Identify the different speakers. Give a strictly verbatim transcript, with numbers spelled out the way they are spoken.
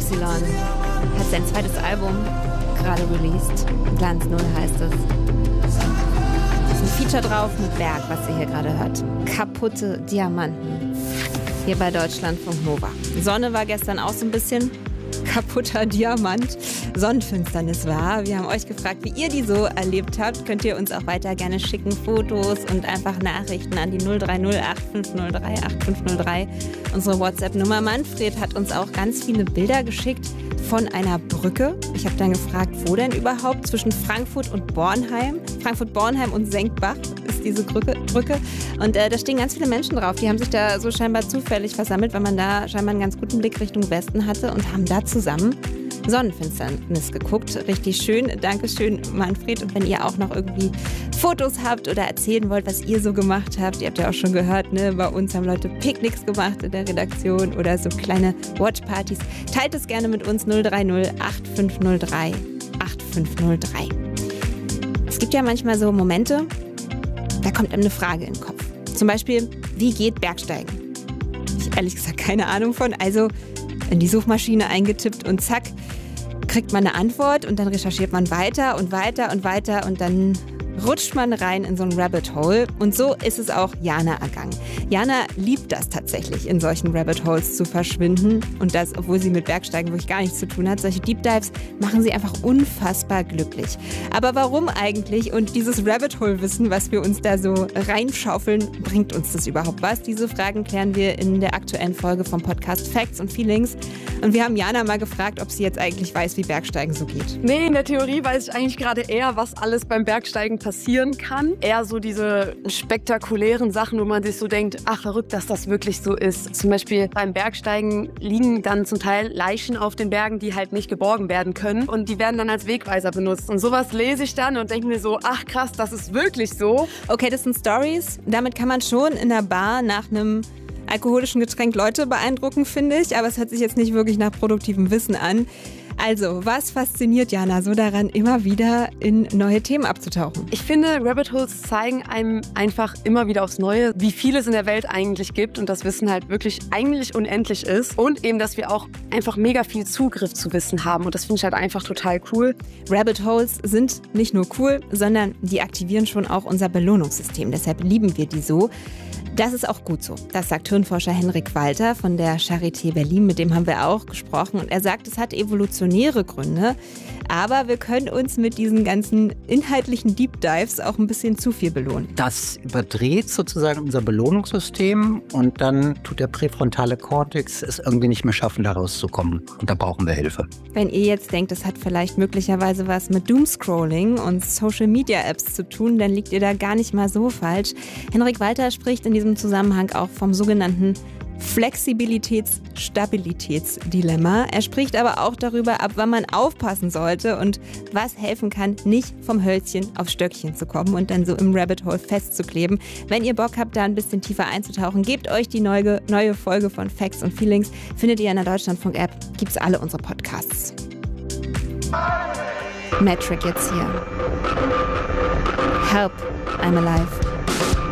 Speaker 1: Y hat sein zweites Album gerade released. Glanz Null heißt es. Es ist ein Feature drauf mit Berg, was ihr hier gerade hört. Kaputte Diamanten. Hier bei Deutschlandfunk Nova. Sonne war gestern auch so ein bisschen kaputter Diamant. Sonnenfinsternis war. Wir haben euch gefragt, wie ihr die so erlebt habt. Könnt ihr uns auch weiter gerne schicken, Fotos und einfach Nachrichten an die null drei null acht fünf null drei acht fünf null drei. Unsere WhatsApp-Nummer. Manfred hat uns auch ganz viele Bilder geschickt von einer Brücke. Ich habe dann gefragt, wo denn überhaupt? Zwischen Frankfurt und Bornheim. Frankfurt-Bornheim und Senkbach ist diese Brücke. Brücke. Und äh, da stehen ganz viele Menschen drauf. Die haben sich da so scheinbar zufällig versammelt, weil man da scheinbar einen ganz guten Blick Richtung Westen hatte und haben da zusammen Sonnenfinsternis geguckt. Richtig schön. Dankeschön, Manfred. Und wenn ihr auch noch irgendwie Fotos habt oder erzählen wollt, was ihr so gemacht habt, ihr habt ja auch schon gehört, ne? Bei uns haben Leute Picknicks gemacht in der Redaktion oder so kleine Watchpartys. Teilt es gerne mit uns null drei null acht fünf null drei acht fünf null drei. Es gibt ja manchmal so Momente, da kommt einem eine Frage in den Kopf. Zum Beispiel, wie geht Bergsteigen? Ich ehrlich gesagt keine Ahnung von. Also in die Suchmaschine eingetippt und zack, kriegt man eine Antwort und dann recherchiert man weiter und weiter und weiter und dann rutscht man rein in so ein Rabbit Hole. Und so ist es auch Jana ergangen. Jana liebt das tatsächlich, in solchen Rabbit Holes zu verschwinden. Und das, obwohl sie mit Bergsteigen wirklich gar nichts zu tun hat. Solche Deep Dives machen sie einfach unfassbar glücklich. Aber warum eigentlich? Und dieses Rabbit Hole Wissen, was wir uns da so reinschaufeln, bringt uns das überhaupt was? Diese Fragen klären wir in der aktuellen Folge vom Podcast Facts und Feelings. Und wir haben Jana mal gefragt, ob sie jetzt eigentlich weiß, wie Bergsteigen so geht.
Speaker 2: Nee, in der Theorie weiß ich eigentlich gerade eher, was alles beim Bergsteigen passieren kann. Eher so diese spektakulären Sachen, wo man sich so denkt, ach verrückt, dass das wirklich so ist. Zum Beispiel beim Bergsteigen liegen dann zum Teil Leichen auf den Bergen, die halt nicht geborgen werden können. Und die werden dann als Wegweiser benutzt. Und sowas lese ich dann und denke mir so, ach krass, das ist wirklich so.
Speaker 1: Okay, das sind Stories. Damit kann man schon in der Bar nach einem alkoholischen Getränk Leute beeindrucken, finde ich. Aber es hört sich jetzt nicht wirklich nach produktivem Wissen an. Also, was fasziniert Jana so daran, immer wieder in neue Themen abzutauchen?
Speaker 2: Ich finde, Rabbit Holes zeigen einem einfach immer wieder aufs Neue, wie viel es in der Welt eigentlich gibt und das Wissen halt wirklich eigentlich unendlich ist. Und eben, dass wir auch einfach mega viel Zugriff zu Wissen haben und das finde ich halt einfach total cool.
Speaker 1: Rabbit Holes sind nicht nur cool, sondern die aktivieren schon auch unser Belohnungssystem. Deshalb lieben wir die so. Das ist auch gut so. Das sagt Hirnforscher Henrik Walter von der Charité Berlin. Mit dem haben wir auch gesprochen. Und er sagt, es hat evolutionäre Gründe. Aber wir können uns mit diesen ganzen inhaltlichen Deep Dives auch ein bisschen zu viel belohnen.
Speaker 3: Das überdreht sozusagen unser Belohnungssystem und dann tut der präfrontale Kortex es irgendwie nicht mehr schaffen, da rauszukommen. Und da brauchen wir Hilfe.
Speaker 1: Wenn ihr jetzt denkt, das hat vielleicht möglicherweise was mit Doomscrolling und Social-Media-Apps zu tun, dann liegt ihr da gar nicht mal so falsch. Henrik Walter spricht in diesem Zusammenhang auch vom sogenannten Flexibilitäts-Stabilitätsdilemma. Er spricht aber auch darüber, ab wann man aufpassen sollte und was helfen kann, nicht vom Hölzchen aufs Stöckchen zu kommen und dann so im Rabbit Hole festzukleben. Wenn ihr Bock habt, da ein bisschen tiefer einzutauchen, gebt euch die neue, neue Folge von Facts und Feelings. Findet ihr in der Deutschlandfunk-App. Gibt's alle unsere Podcasts. Metric jetzt hier. Help, I'm alive.